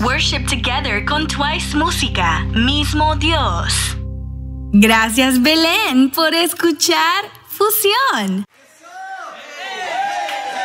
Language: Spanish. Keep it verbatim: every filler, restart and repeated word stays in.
Worship together con Twice Música, mismo Dios. Gracias, Belén, por escuchar Fusión.